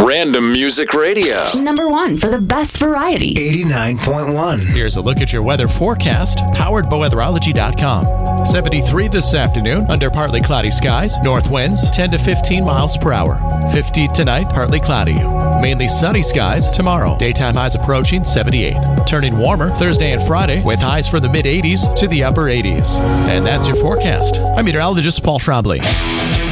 Random Music Radio. Number 1 for the best variety. 89.1. Here's a look at your weather forecast, powered by weatherology.com. 73 this afternoon, under partly cloudy skies. North winds 10 to 15 miles per hour. 50 tonight, partly cloudy. Mainly sunny skies tomorrow. Daytime highs approaching 78. Turning warmer Thursday and Friday with highs from the mid-80s to the upper 80s. And that's your forecast. I'm meteorologist Paul Trombley.